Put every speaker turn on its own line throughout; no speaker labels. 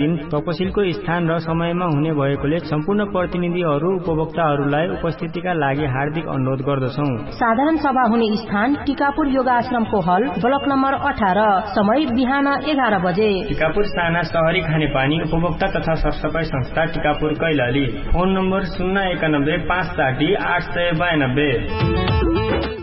तपसिलको स्थान र समयमा हुने भएकोले सम्पूर्ण प्रतिनिधिहरू उपभोक्ताहरूलाई उपस्थितिका लागि हार्दिक अनुरोध गर्दछौं।
साधारण सभा हुने स्थान टिकापुर योगा आश्रमको हल ब्लक नम्बर 18, समय बिहान 11 बजे।
टिकापुर साना शहरी खानेपानी उपभोक्ता तथा सरसफाई संस्था टिकापुर कैलाली। Phone number 091 560 892।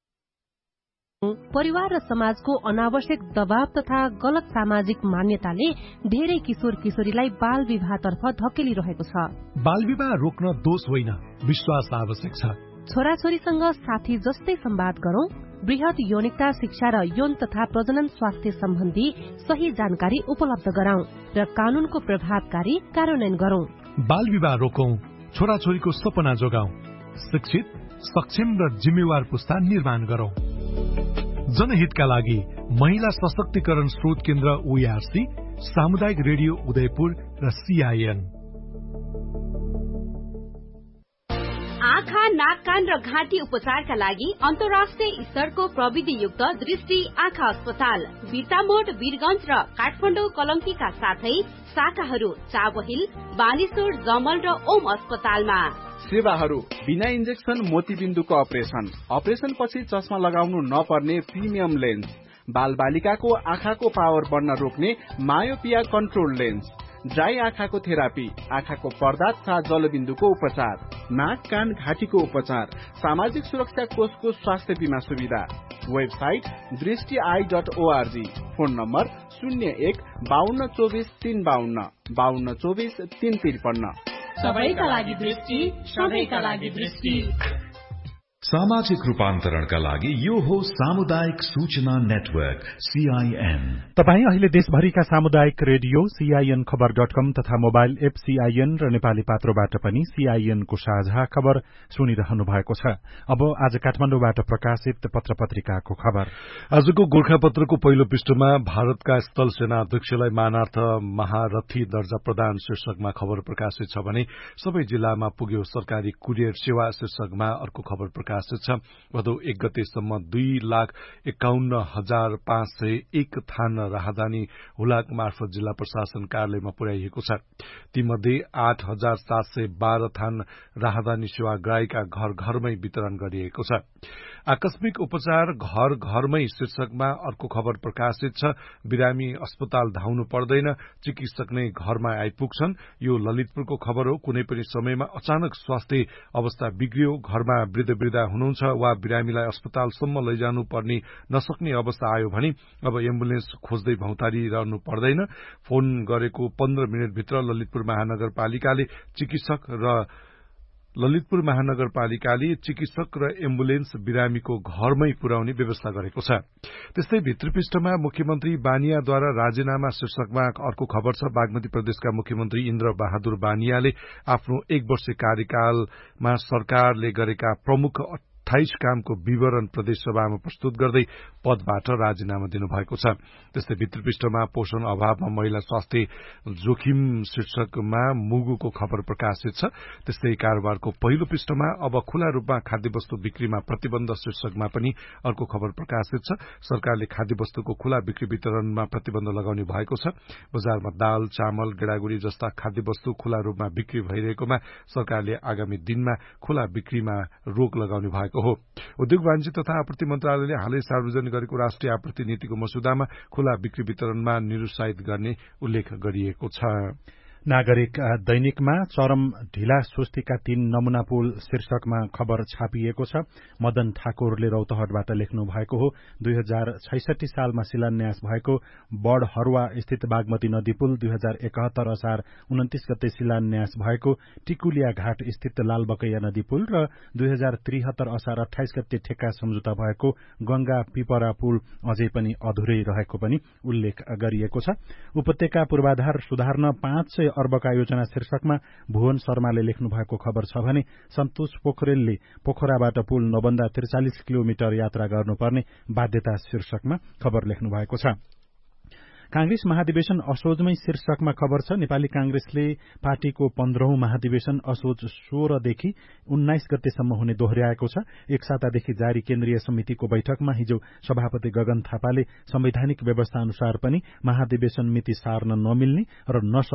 परिवार र समाजको अनावश्यक दबाव तथा गलत सामाजिक मान्यताले धेरै किशोर किशोरीलाई बाल विवाहतर्फ धकेलिरहेको छ।
बाल विवाह रोक्न दोष होइन, विश्वास आवश्यक छ।
छोराछोरीसँग साथी जस्तै संवाद गरौं, बृहत यौनिकता शिक्षा र यौन तथा प्रजनन स्वास्थ्य सम्बन्धी सही जानकारी उपलब्ध गराउँ र कानूनको प्रभावकारी कार्यान्वयन गरौं।
बाल विवाह रोकौं, छोराछोरीको सपना जोगाउँ, शिक्षित, सक्षम र जिम्मेवार पुस्ता निर्माण गरौं। जनहितका लागि महिला सशक्तिकरण स्रोत केन्द्र OARC, सामुदायिक रेडियो उदयपुर र CIN।
आँखा, नाक, कान र घाँटी उपचारका लागि अन्तर्राष्ट्रिय स्तरको प्रविधियुक्त दृष्टि आँखा अस्पताल बिर्तामोड, वीरगंज र काठमाडौँ कलङ्कीका साथै शाखाहरू चाबहिल, बानेश्वर, जमल र ओम अस्पतालमा।
सेवाहरू बिना इन्जेक्सन मोतीबिन्दुको अपरेसन पछि चस्मा लगाउनु नपर्ने प्रिमियम लेन्स, बाल बालिकाको आँखाको पावर बढ्न रोक्ने मायोपिया कन्ट्रोल लेन्स, ड्राई आँखाको थेरापी, आँखाको पर्दा तथा जलबिन्दुको उपचार, नाक, कान, घाँटीको उपचार, सामाजिक सुरक्षा कोषको स्वास्थ्य बीमा सुविधा। वेबसाइट दृष्टि.org। Phone number 01 52 24 352 52 24 353।
सबैका लागि दृष्टि, सबैका लागि दृष्टि।
सामाजिक रूपान्तरणका लागि यो हो सामुदायिक सूचना नेटवर्क CIN।
तपाई अहिले देशभरिका सामुदायिक रेडियो CIN खबर.com तथा मोबाइल एप CIN र नेपाली पात्रोबाट पनि CIN को साझा खबर सुनिरहनु भएको छ। अब आज काठमाडौँबाट प्रकाशित पत्र-पत्रिकाको खबर।
आजको गोरखापत्रको पहिलो पृष्ठमा भारतका स्थल सेना अध्यक्षलाई मानार्थ महारथी दर्जा प्रदान शीर्षकमा खबर प्रकाशित छ भने सबै जिल्लामा पुग्यो सरकारी कुरियर सेवा शीर्षकमा अर्को खबर प्रकाशित छ। भदौ 1 गतेसम्म 2,51,501 थान राहदानी हुलाक मार्फत जिल्ला प्रशासन कार्यालयमा पुर्याइएको छ। तीमध्ये 8,712 थान राहदानी सेवाग्राहीका घर घरमै वितरण गरिएको छ। आकस्मिक उपचार घर घरमै शीर्षकमा अर्को खबर प्रकाशित छ। बिरामी अस्पताल धाउनु पर्दैन, चिकित्सक नै घरमा आइपुग्छन्। यो ललितपुरको खबर हो। कुनै पनि समयमा अचानक स्वास्थ्य अवस्था बिग्रियो, घरमा वृद्ध हुनुहुन्छ वा बिरामीलाई अस्पतालसम्म लैजानु पर्ने नसक्ने अवस्था आयो भने अब एम्बुलेन्स खोज्दै भौतारी रहनु पर्दैन। फोन गरेको 15 मिनटभित्र ललितपुर महानगरपालिकाले चिकित्सक र एम्बुलेन्स बिरामीको घरमै पुर्याउने व्यवस्था गरेको छ। त्यस्तै भित्री पृष्ठमा मुख्यमन्त्री बानियाद्वारा राजीनामा शीर्षकमा अर्को खबर छ। बागमती प्रदेशका मुख्यमन्त्री इन्द्र बहादुर बानियाले आफ्नो 1 वर्ष कार्यकालमा सरकारले गरेका प्रमुख 28 कामको विवरण प्रदेश सभामा प्रस्तुत गर्दै पदबाट राजीनामा दिनुभएको छ। त्यस्तै भित्री पृष्ठमा पोषण अभावमा महिला स्वास्थ्य जोखिम शीर्षकमा मुगुको खबर प्रकाशित छ। त्यस्तै कारोबारको पहिलो पृष्ठमा अब खुला रूपमा खाद्यवस्तु बिक्रीमा प्रतिबन्ध शीर्षकमा पनि अर्को खबर प्रकाशित छ। सरकारले खाद्यवस्तुको खुला बिक्री वितरणमा प्रतिबन्ध लगाउने भएको छ। बजारमा दाल, चामल, गेडागुडी जस्ता खाद्यवस्तु खुला रूपमा बिक्री भइरहेकोमा सरकारले आगामी दिनमा खुला बिक्रीमा रोक लगाउने भएको हो। उद्योग वाणिज्य तथा आपूर्ति मन्त्रालयले हालै सार्वजनिक गरेको राष्ट्रिय आपूर्ति नीतिको मसुदामा खुला बिक्री वितरणमा निरुत्साहित गर्ने उल्लेख गरिएको छ।
नागरिक दैनिकमा चरम ढिला सुस्तीका 3 नमूना पुल शीर्षकमा खबर छापिएको छ। मदन ठाकुरले रौतहटबाट लेख्नु भएको हो। 2066 सालमा शिलान्यास भएको बडहरुवा स्थित बागमती नदी पुल, 2071 असार 29 गते शिलान्यास भएको टिकुलिया घाट स्थित लालबकैया नदी पुल र 2073 असार 28 गते ठेक्का सम्झौता भएको गंगा पिपरा पुल अझै पनि अधुरै रहेको पनि उल्लेख गरिएको छ। उपत्यका पूर्वाधार सुधार्न 500 अर्बका योजना शीर्षकमा भुवन शर्माले लेख्नु भएको खबर छ भने सन्तोष पोखरेलले पोखराबाट पुल नबन्दा 43 किलोमिटर यात्रा गर्नुपर्ने बाध्यता शीर्षकमा खबर लेख्नु भएको छ। कांग्रेस महाधिवेशन असोजमै शीर्षकमा खबर छ। नेपाली कांग्रेसले पार्टीको 15औं महाधिवेशन असोज 16 देखि 19 गतेसम्म हुने दोहोर्याएको छ। एक सातादेखि जारी केन्द्रीय समितिको बैठकमा हिजो सभापति गगन थापाले संवैधानिक व्यवस्था अनुसार पनि महाधिवेशन मिति सार्न नमिल्ने र